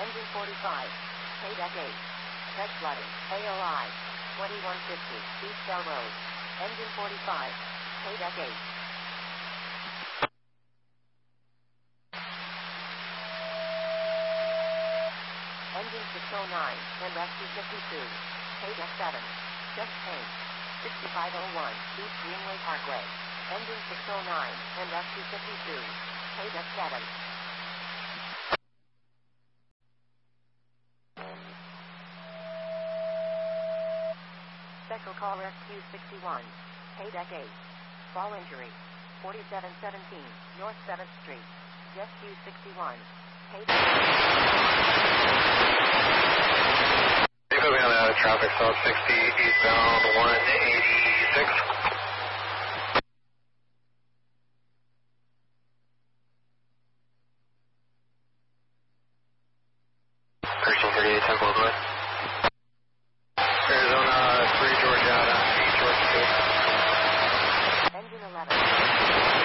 Engine 45. K-Deck 8. Check flooding. AOI. 2150. East Bell Road. Engine 45. K-Deck 8. Engine 609, and rescue 52. K-Deck 7. Just change. 6501, East Greenway Parkway. Engine 609, and rescue 52. K-Deck 7. Special call rescue 61. K-Deck 8. Fall injury. 4717, North 7th Street. Rescue 61. K-Deck 8. Moving on out of traffic, South 60, eastbound 186. Arizona